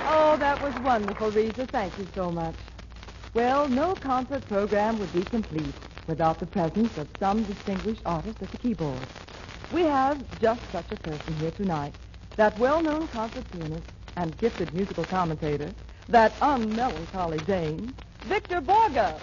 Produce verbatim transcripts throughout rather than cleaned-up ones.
Oh, that was wonderful, Rita. Thank you so much. Well, no concert program would be complete without the presence of some distinguished artist at the keyboard. We have just such a person here tonight, that well-known concert pianist and gifted musical commentator, that unmelancholy Dane, Victor Borge.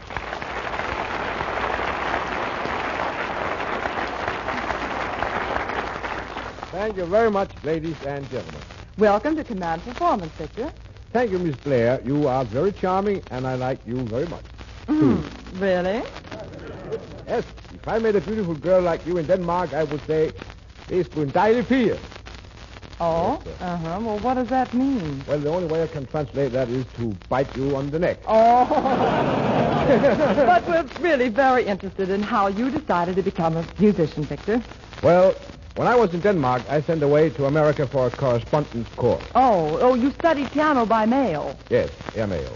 Thank you very much, ladies and gentlemen. Welcome to Command Performance, Victor. Thank you, Miss Blair. You are very charming, and I like you very much. Mm, really? Yes, if I met a beautiful girl like you in Denmark, I would say, det er sgu en dejlig pige. Oh? Uh-huh. Well, what does that mean? Well, the only way I can translate that is to bite you on the neck. Oh. But we're really very interested in how you decided to become a musician, Victor. Well, when I was in Denmark, I sent away to America for a correspondence course. Oh, oh, you studied piano by mail. Yes, airmail.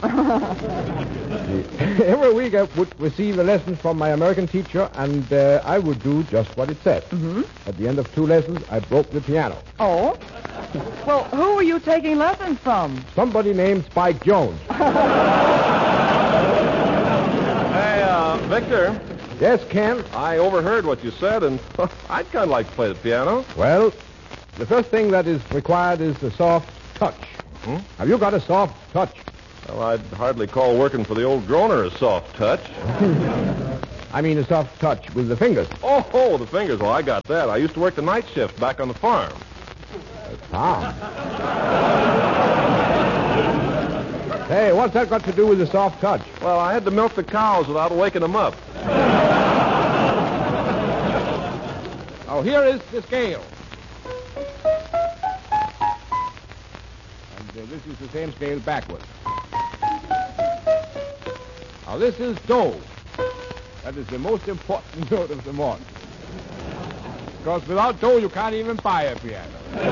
Every week I would receive a lesson from my American teacher, and uh, I would do just what it said. Mm-hmm. At the end of two lessons, I broke the piano. Oh? Well, who were you taking lessons from? Somebody named Spike Jones. Hey, uh, Victor. Yes, Ken? I overheard what you said, and I'd kind of like to play the piano. Well, the first thing that is required is a soft touch. Hmm? Have you got a soft touch? Well, I'd hardly call working for the old droner a soft touch. I mean a soft touch with the fingers. Oh, oh, the fingers. Well, I got that. I used to work the night shift back on the farm. Ah. Hey, what's that got to do with the soft touch? Well, I had to milk the cows without waking them up. Oh, here is the scale. And uh, this is the same scale backwards. Now, this is do. That is the most important note of them all. Because without do, you can't even buy a piano.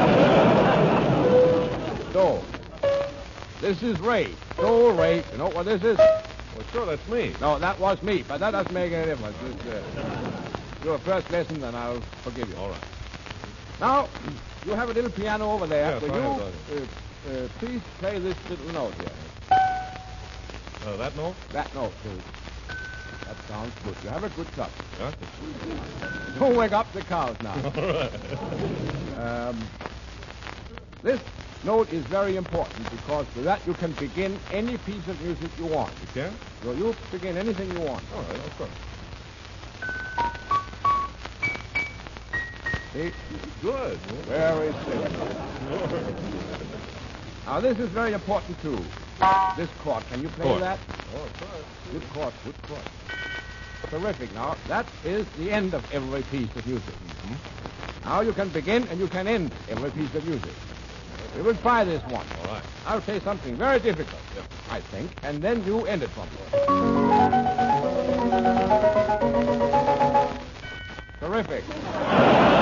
Do. This is Ray. Do, Ray. You know what this is? Well, sure, that's me. No, that was me, but that doesn't make any difference. It's, uh, your first lesson, and I'll forgive you. All right. Now, you have a little piano over there. Yes, Will I you have uh, uh, please play this little note here? Uh, that note? That note, too. That sounds good. You have a good touch. Yeah. Don't wake up the cows now. All right. Um, this note is very important because with that you can begin any piece of music you want. You can? So you begin anything you want. All right, of course. See? Good. Very simple. Now, this is very important, too. This chord. Can you play Chord. that? Oh, of course. Good chord, good chord. Terrific. Now, that is the end of every piece of music. Mm-hmm. Now you can begin and you can end every piece of music. We will try this one. All right. I'll say something very difficult, Yep. I think, and then you end it from me. Terrific.